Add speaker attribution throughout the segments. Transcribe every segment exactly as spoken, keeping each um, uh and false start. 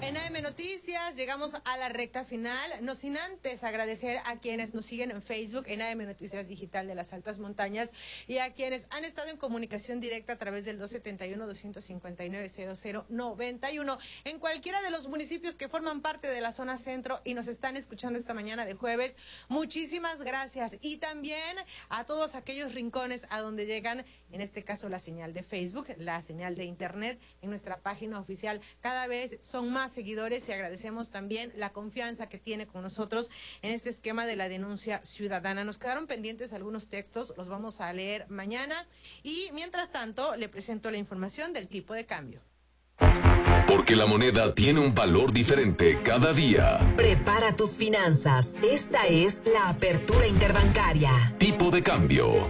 Speaker 1: En A M Noticias llegamos a la recta final, no sin antes agradecer a quienes nos siguen en Facebook, en A M Noticias Digital de las Altas Montañas, y a quienes han estado en comunicación directa a través del dos setenta y uno, doscientos cincuenta y nueve, cero cero noventa y uno, en cualquiera de los municipios que forman parte de la zona centro y nos están escuchando esta mañana de jueves. Muchísimas gracias. Y también a todos aquellos rincones a donde llegan, en este caso la señal de Facebook, la señal de internet, en nuestra página oficial. Cada vez son más seguidores y agradecemos también la confianza que tiene con nosotros en este esquema de la denuncia ciudadana. Nos quedaron pendientes algunos textos, los vamos a leer mañana y mientras tanto le presento la información del tipo de cambio.
Speaker 2: Porque la moneda tiene un valor diferente cada día.
Speaker 3: Prepara tus finanzas. Esta es la apertura interbancaria.
Speaker 2: Tipo de cambio.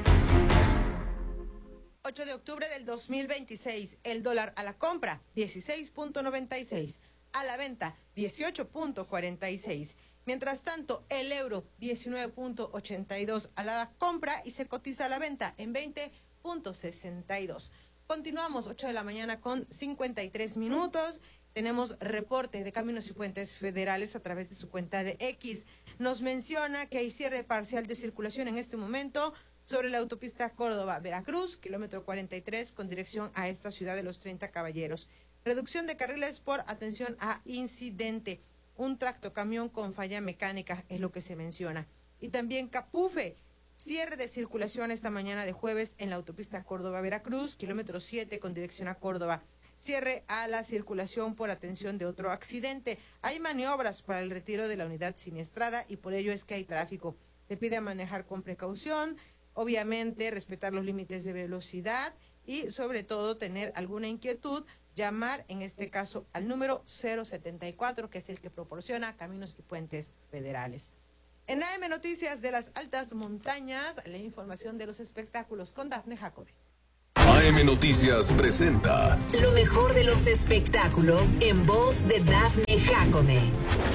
Speaker 1: ocho de octubre del dos mil veintiséis, el dólar a la compra dieciséis punto noventa y seis, a la venta dieciocho punto cuarenta y seis. Mientras tanto, el euro diecinueve punto ochenta y dos a la compra y se cotiza a la venta en veinte punto sesenta y dos. Continuamos, ocho de la mañana con cincuenta y tres minutos. Tenemos reporte de Caminos y Puentes Federales a través de su cuenta de X. Nos menciona que hay cierre parcial de circulación en este momento sobre la autopista Córdoba-Veracruz, kilómetro cuarenta y tres, con dirección a esta ciudad de los treinta Caballeros. Reducción de carriles por atención a incidente. Un tractocamión con falla mecánica es lo que se menciona. Y también Capufe, cierre de circulación esta mañana de jueves en la autopista Córdoba-Veracruz, kilómetro siete, con dirección a Córdoba. Cierre a la circulación por atención de otro accidente. Hay maniobras para el retiro de la unidad siniestrada y por ello es que hay tráfico. Se pide manejar con precaución, obviamente respetar los límites de velocidad y sobre todo tener alguna inquietud, llamar en este caso al número cero setenta y cuatro, que es el que proporciona Caminos y Puentes Federales. En A M Noticias de las Altas Montañas, la información de los espectáculos con Dafne Jacome.
Speaker 2: A M Noticias presenta
Speaker 3: lo mejor de los espectáculos en voz de Dafne Jacome.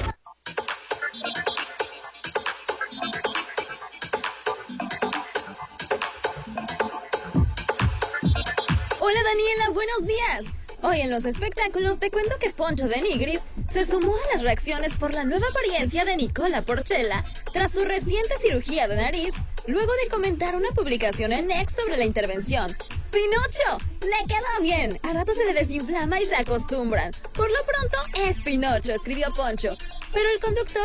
Speaker 4: Hola Daniela, buenos días. Hoy en los espectáculos te cuento que Poncho de Nigris se sumó a las reacciones por la nueva apariencia de Nicola Porchela tras su reciente cirugía de nariz, luego de comentar una publicación en X sobre la intervención. ¡Pinocho! ¡Le quedó bien! A rato se le desinflama y se acostumbran. Por lo pronto es Pinocho, escribió Poncho, pero el conductor